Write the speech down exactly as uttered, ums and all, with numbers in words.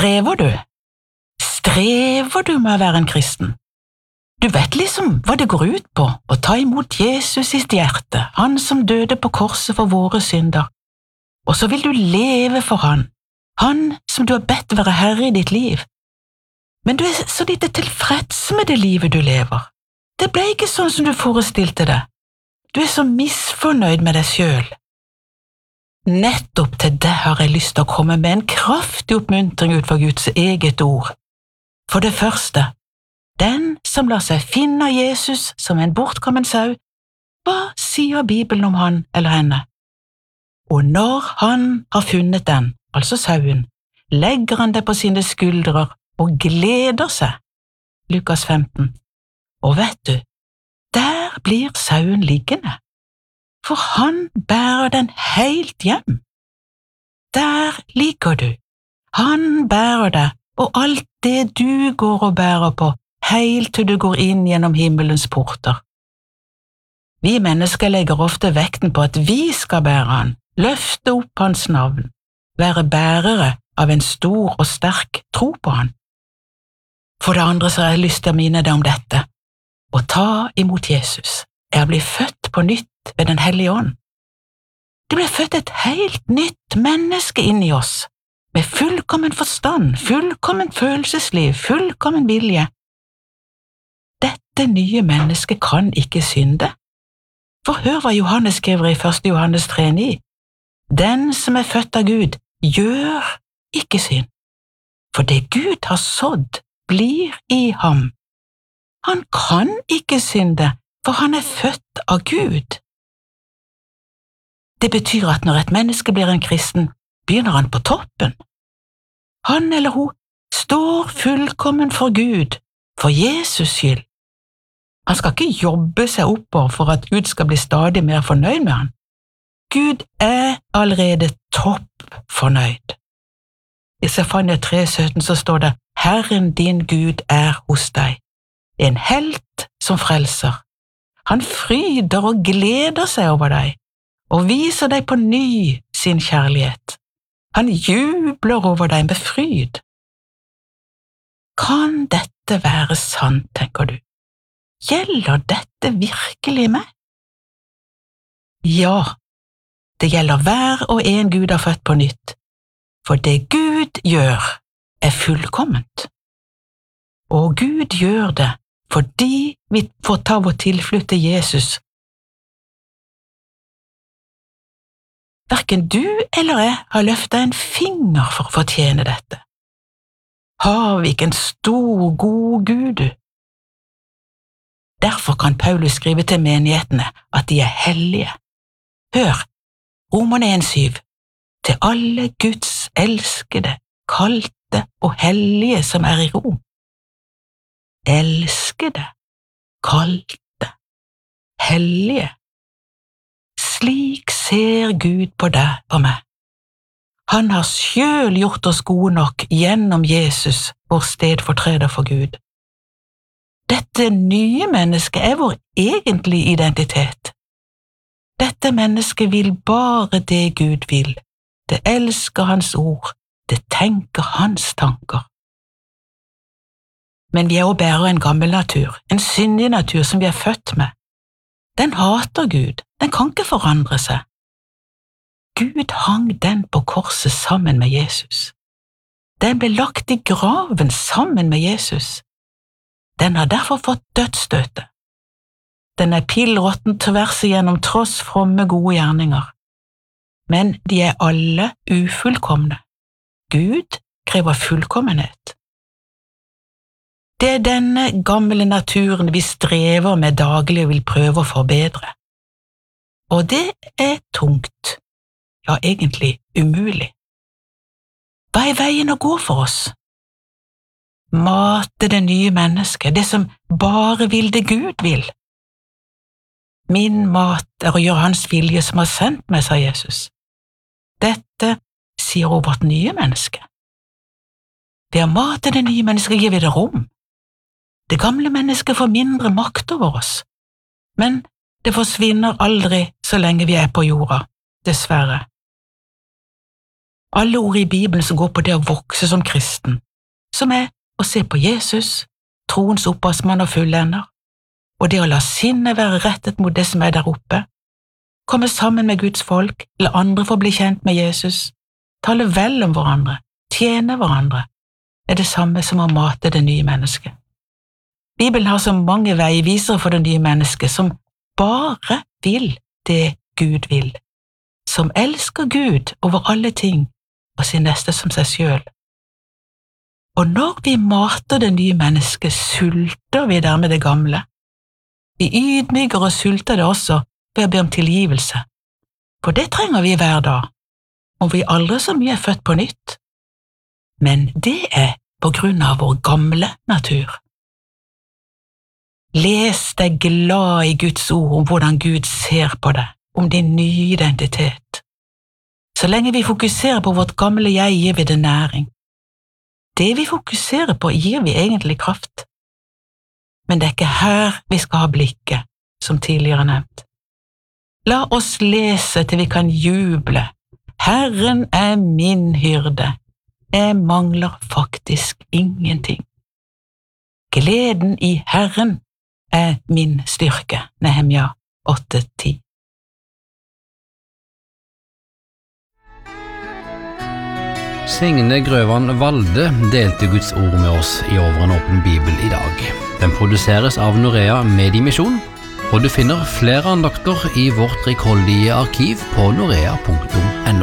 Strever du? Strever du med å være en kristen? Du vet liksom hva det går ut på, å ta imot Jesus i sitt hjerte, han som døde på korset for våre synder. Og så vil du leve for han, han som du har bedt være herre i ditt liv. Men du er så lite tilfreds med det livet du lever. Det ble ikke sånn som du forestilte det. Du er så misfornøyd med deg selv. Nettopp til det har jeg lyst til å komme med en kraftig oppmuntring ut fra Guds eget ord. For det første, den som lar seg finne av Jesus som en bortkommen sau, hva sier Bibelen om han eller henne? Og når han har funnet den, altså sauen, legger han det på sine skuldrer og gleder seg. Lukas femten. Og vet du, der blir sauen liggende, for han bærer den helt hjem. Der ligger du, han bærer det, og alt det du går og bærer på, helt til du går inn gjennom himmelens porter. Vi mennesker legger ofte vekten på at vi skal bære han, løfte opp hans navn, være bærere av en stor og sterk tro på han. For det andre så har jeg lyst til å minne deg om dette, å ta imot Jesus er å bli født på nytt ved den hellige ånd. Det ble født et helt nytt menneske inn i oss, med fullkommen forstand, fullkommen følelsesliv, fullkommen vilje. Dette nye mennesket kan ikke synde. For hør hva Johannes skriver i første Johannes tre ni. Den som er født av Gud, gjør ikke synd. For det Gud har sådd, blir i ham. Han kan ikke synde, for han er født av Gud. Det betyr at når et menneske blir en kristen, begynner han på toppen. Han eller hun står fullkommen for Gud, for Jesus skyld. Han skal ikke jobbe seg oppover for at Gud skal bli stadig mer fornøyd med han. Gud er allerede topp fornøyd. I Sefania tre sytten så står det, Herren din Gud er hos deg, en helt som frelser. Han fryder og gleder seg over deg, og viser deg på ny sin kjærlighet. Han jubler over deg med fryd. Kan dette være sant, tenker du? Gjelder dette virkelig meg? Ja, det gjelder hver og en Gud har født på nytt, for det Gud gjør er fullkomment. Og Gud gjør det fordi vi får ta vår tilflukt til Jesus. Hverken du eller jeg har løftet en finger for å fortjene dette. Har vi ikke en stor, god Gud? Derfor kan Paulus skrive til menighetene at de er hellige. Hør, Romerne en syv. Til alle Guds elskede, kalte og hellige som er i Rom. Elskede, kalte, hellige. Slik ser Gud på deg og meg. Han har selv gjort oss gode nok gjennom Jesus, vår stedfortreder for Gud. Dette nye mennesket er vår egentlige identitet. Dette mennesket vil bare det Gud vil. Det elsker hans ord, det tenker hans tanker. Men vi er også bærer en gammel natur, en syndig natur som vi er født med. Den hater Gud, den kan ikke forandre seg. Gud hang den på korset sammen med Jesus. Den ble lagt i graven sammen med Jesus. Den har derfor fått dødsstøtet. Den er pillråtten tvers igjennom tross fromme gode gjerninger. Men de er alle ufullkomne. Gud krever fullkommenhet. Det er denne gamle naturen vi strever med daglig og vil prøve å forbedre. Og det er tungt, ja egentlig umulig. Hva er veien å gå for oss? Mate det nye mennesket, det som bare vil det Gud vil. Min mat er å gjøre hans vilje som har sendt meg, sa Jesus. Dette sier over vårt nye menneske. Ved å mate det nye mennesket gir vi det rom. Det gamle mennesket får mindre makt over oss, men det forsvinner aldri så lenge vi er på jorda, dessverre. alle ord i Bibelen som går på det å vokse som kristen, som er å se på Jesus, troens opphavsmann og fullender, og det å la sinnet være rettet mot det som er der oppe, komme sammen med Guds folk, la andre få bli kjent med Jesus, tale vel om hverandre, tjene hverandre, er det samme som å mate det nye mennesket. Bibelen har så mange veivisere for det nye mennesket som bare vil det Gud vil, som elsker Gud over alle ting og sin neste som seg selv. Og når vi mater det nye mennesket, sulter vi dermed det gamle. Vi ydmyker og sulter det også ved å be om tilgivelse, for det trenger vi hver dag, om vi aldri så mye er født på nytt. Men det er på grunn av vår gamle natur. Les deg glad i Guds ord om hvordan Gud ser på deg, om din nye identitet. Så lenge vi fokuserer på vårt gamle jeg, gir vi det næring. Det vi fokuserer på, gir vi egentlig kraft. Men det er ikke her vi skal ha blikket, som tidligere nevnt. La oss lese til vi kan juble. Herren er min hyrde. Jeg mangler faktisk ingenting. Gleden i Herren er min styrke. Nehemia åtte ti. Signe Grøvan Valde delte Guds ord med oss i Over en åpen bibel i dag. Den produseres av Norea Mediemisjon, og du finner flere andakter i vårt rikholdige arkiv på norea punktum no.